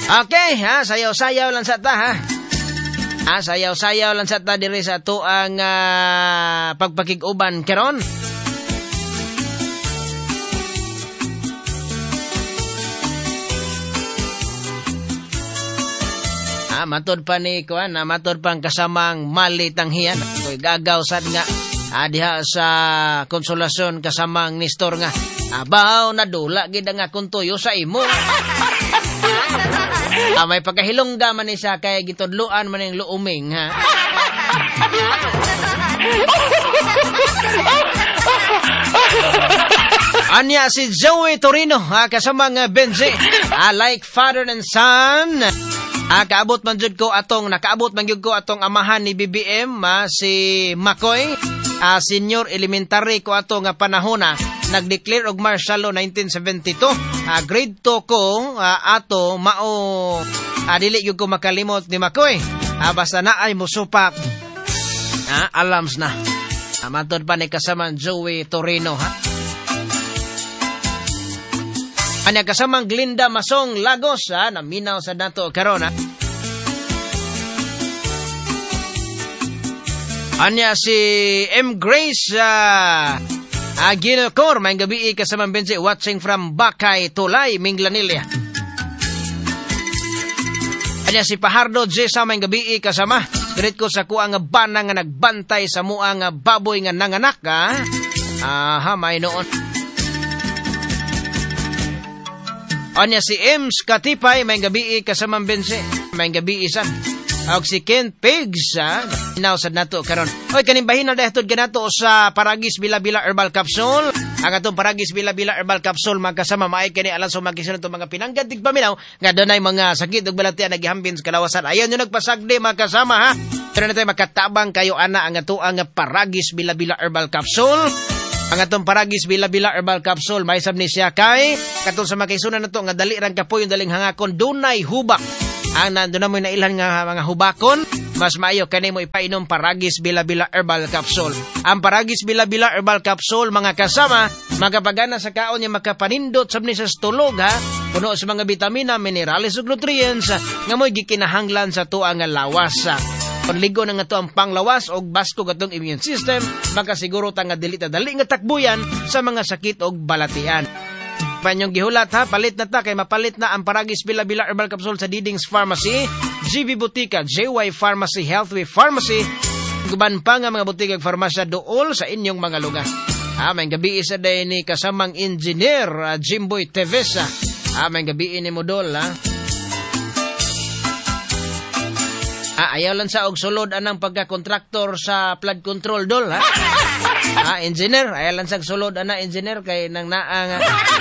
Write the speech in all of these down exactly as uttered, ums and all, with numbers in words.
Okay, ha, sayaw-sayaw lang sa ta, ha. Ah, sayaw-sayaw lang sa ta diri sa to ang uh, pagpakig-uban karon. Ah, matod pa ni kuan, ah, matod pang kasamang malitang hiyan. Koy gagaw sad nga ah, diha sa Konsolasyon kasamang Nestor nga. Abaw na dula gid nga kuntuyo sa imo. Ah, may pagkahilongga man ni siya kay gitudloan man ning luuming, ha. Anya si Joey Torino, ha, kasama nga Benji. Ah, like father and son. Ah, kaabot man jud ko atong nakaabot man jud ko atong amahan ni B B M, ah, si Makoy. Ah, senior elementary ko ato nga panahon na nag-declare og martial law nineteen seventy-two. Ah, grade two ko ah, ato mao ah, dili gyud ko makalimot ni Makoy. Ah, basta na ay musupak. Ah, alams na. Ah, matod pa ni kasamang Joey Torino, ha. Anya kasamang Glinda Masong Lagos, ha, naminaw sa dato karon, ha. Anya si M. Grace uh, Aguilcor, may gabi kasamang Benji, watching from Bakay, Tulay, Minglanilla. Anya si Pahardo Jessa, may gabi kasama. Diret ko sa kuang bana nga nagbantay sa muang baboy nga nanganak, ha. Aha, may noon. Anya si Ems Katipay, may gabi kasamang Benji, may gabi isan. Og si Kent Pigs, ha? Inausad na to karon. Oy, kanimbahin na dahil ganato sa Paragis Bila-Bila Herbal Capsule. Ang atong Paragis Bila-Bila Herbal Capsule, magkasama maay kani alam sa magkisunod itong mga pinanggatig paminaw, nga doon ay mga sakit o balatian nagihambin sa kalawasan. Ayaw nyo nagpasagdi, magkasama, ha? Pero na tayo makatabang kayo, ana, ang ato ang Paragis Bila-Bila Herbal Capsule. Ang atong Paragis Bila-Bila Herbal Capsule, may sab ni siya kay, katong sa makisunan na to, nga dali rang kapoy, yung daling hangakon, dunay hubak. Ang nandun na mo na ilan nga mga hubakon, mas maayo kanimo ipainom Paragis Bila-Bila Herbal Capsule. Ang Paragis Bila-Bila Herbal Capsule, mga kasama, magapagana sa kaon niya makapanindot sabni sa stulog, ha. Puno sa mga vitamina, minerales ug nutrients nga mo'y gikinahanglan sa tuang nga lawas. Panligo na nga to ang panglawas og basko gatong immune system, makasiguro ta nga dili ta dali nga takbuyan sa mga sakit og balatian. Panyong gihulat, ha, palit na ta kay mapalit na ang Paragis Bila-Bila Herbal Capsule sa Diding's Pharmacy, G B Butika, J Y Pharmacy, Healthway Pharmacy, guban pa nga mga butikag farmasya dool sa inyong mga lugar. Ah, may gabi isa day ni kasamang engineer uh, Jimboy Tevesa. Ah, may gabi ni mo dol, ha. Ah, ayaw lang sa og sulod anang pagka-kontraktor sa flood control dol, ha. Ah, engineer, ayaw lang sa sulod ana engineer kay nang naang.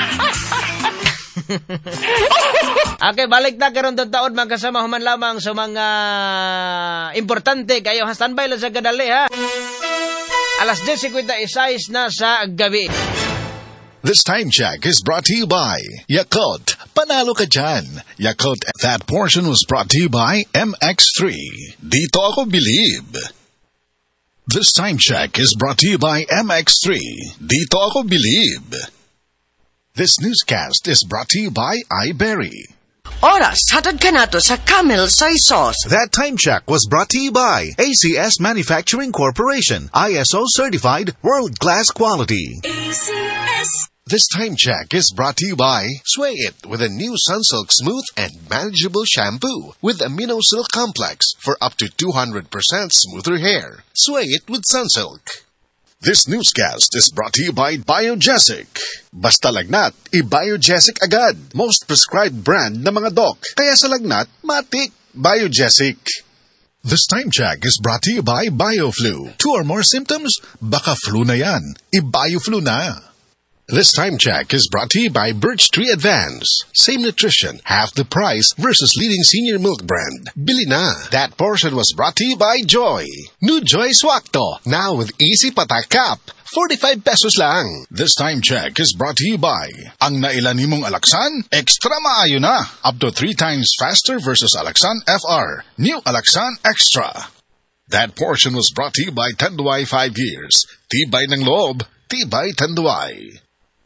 Okay, balik na karon taon magkasama human lamang sa mga importante kayo, ha. Standby lang sa kadali, ha. Alas diyes fifty-six na sa gabi. This time check is brought to you by Yakult. Panalo ka dyan. Yakult, that portion was brought to you by M X three. Dito ako believe. This time check is brought to you by M X three. Dito ako believe. This newscast is brought to you by iBerry. Oras, hatad ka na to sa Camel Soy Sauce. That time check was brought to you by A C S Manufacturing Corporation. I S O certified, world-class quality. A C S. This time check is brought to you by Sway It with a new Sunsilk Smooth and Manageable Shampoo with Amino Silk Complex for up to two hundred percent smoother hair. Sway It with Sunsilk. This newscast is brought to you by Biogesic. Basta lagnat, i-Biogesic agad. Most prescribed brand na mga doc. Kaya sa lagnat, matik. Biogesic. This time check is brought to you by BioFlu. Two or more symptoms? Baka flu na yan. I-BioFlu na. This time check is brought to you by Birch Tree Advance. Same nutrition, half the price versus leading senior milk brand. Bili na. That portion was brought to you by Joy. New Joy Swakto, now with easy patak cap. forty-five pesos lang. This time check is brought to you by ang nailan nimong Alaxan, extra maayo na. Up to three times faster versus Alaxan F R. New Alaxan Extra. That portion was brought to you by Tanduay five years. Tibay ng loob, tibay Tanduay.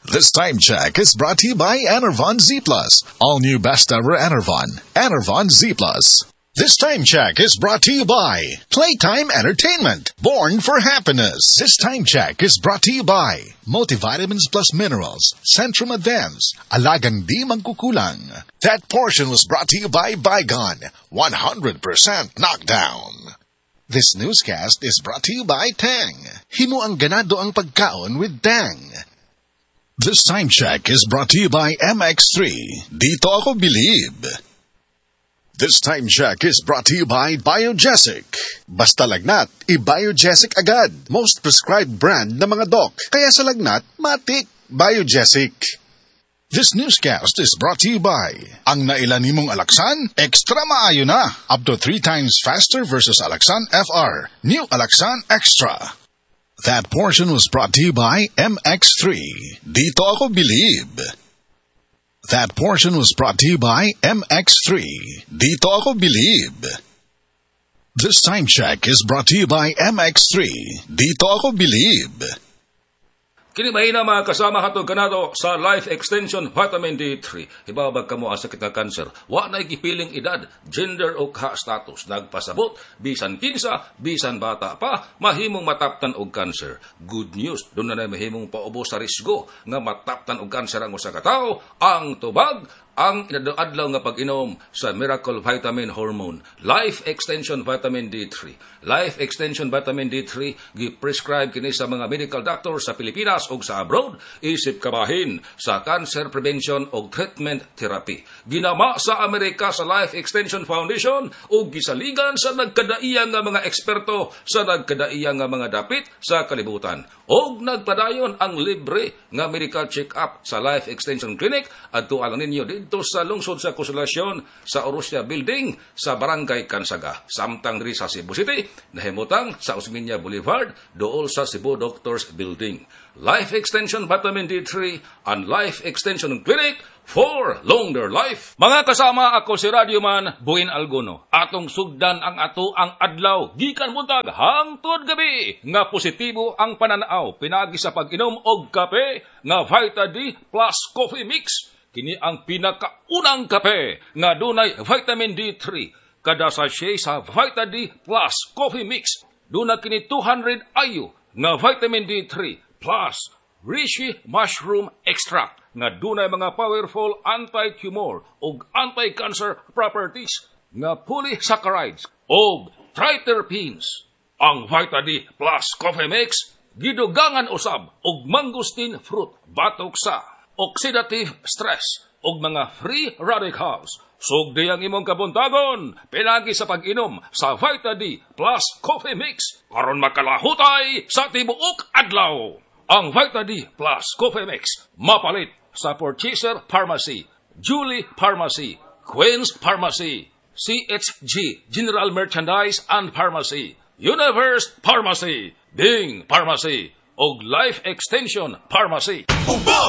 This time check is brought to you by Enervon Z Plus. All new best ever Enervon. Enervon Z Plus. This time check is brought to you by Playtime Entertainment, born for happiness. This time check is brought to you by Multivitamins Plus Minerals, Centrum Advance, Alagang Di Magkukulang. That portion was brought to you by Bygone, one hundred percent knockdown. This newscast is brought to you by Tang. Himo ang ganado ang pagkaon with Tang. This time check is brought to you by M X three. Dito ako bilib. This time check is brought to you by Biogesic. Basta lagnat, i-Biogesic agad. Most prescribed brand ng mga doc. Kaya sa lagnat, matik. Biogesic. This newscast is brought to you by ang nailan nimong Alaxan, extra maayo na. Up to three times faster versus Alaxan F R. New Alaxan Extra. That portion was brought to you by M X three. Dito ako bilib. That portion was brought to you by M X three. Dito ako bilib. This time check is brought to you by M X three. Dito ako bilib. Kini mahina mga kasama hatod kanado sa Life Extension Vitamin D three. Hibabag kamo ang sakit nga kanser. Wa na gipiling edad, gender o ka-status. Nagpasabot, bisan kinsa, bisan bata pa, mahimong mataptan og kanser. Good news, doon na na mahimong paubos sa risgo nga mataptan og kanser ang usa ka tawo. Ang tubag, ang inadlaw nga pag-inom sa Miracle Vitamin Hormone, Life Extension Vitamin D three. Life Extension Vitamin D three gi-prescribe kini sa mga medical doctor sa Pilipinas ug sa abroad, isip kabahin sa cancer prevention ug treatment therapy. Ginama sa Amerika sa Life Extension Foundation ug gisaligan sa nagkadaiyang nga mga eksperto sa nagkadaiyang nga mga dapit sa kalibutan. Og nagpadayon ang libre nga medical check-up sa Life Extension Clinic adto lang ninyo dito sa lungsod sa Konsolasyon sa Orusya Building sa Barangay Kansaga. Samtang diri sa Cebu City, nahimutang sa Osmeña Boulevard, dool sa Cebu Doctors Building. Life Extension Vitamin D three and Life Extension Clinic for longer life. Mga kasama, ako si Radyoman Buin Algono. Atong sugdan ang ato ang adlaw gikan buntag hangtod gabi nga positibo ang pananaw pinagi sa pag-inom og kape nga Vita D plus Coffee Mix. Kini ang pinakaunang kape nga dunay vitamin D three. Kada sachet sa Vita D plus Coffee Mix duna kini two hundred I U nga vitamin D three plus Reishi Mushroom Extract nga dunay mga powerful anti-tumor ug anti-cancer properties nga polysaccharides ug triterpenes. Ang Vita D plus Coffee Mix gidugangan usab og mangosteen fruit batok sa oxidative stress ug mga free radicals. Sugdi ang imong kabuntagon pinagi sa pag-inom sa Vita D plus Coffee Mix aron makalahutay sa tibuok adlaw. Ang Vita D plus Coffee Mix mapalit sa Purchaser Pharmacy, Julie Pharmacy, Queen's Pharmacy, C H G General Merchandise and Pharmacy, Universe Pharmacy, Ding Pharmacy ug Life Extension Pharmacy.